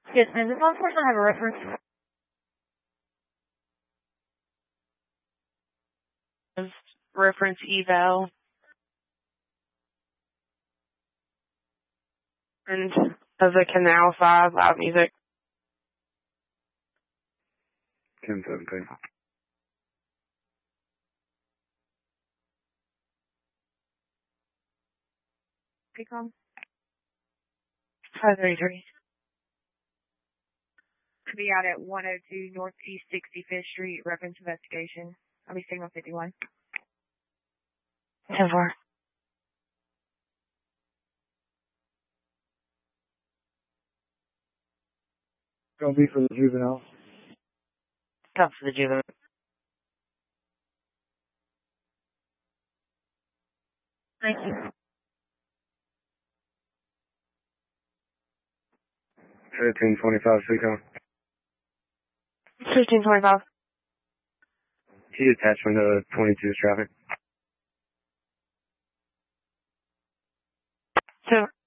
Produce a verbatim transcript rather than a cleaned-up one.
Yes, ma'am. Does law enforcement have a reference? Reference eval. And of the Canal five loud music. ten seventeen. P-com? five thirty-three. To be out at one oh two Northeast sixty-fifth Street, reference investigation. I'll be signal fifty-one. ten four. Gonna be for the juvenile. Stop for the juvenile. Thank you. Fifteen twenty-five, Seacon. fifteen twenty-five. He attachment to twenty-two's traffic. So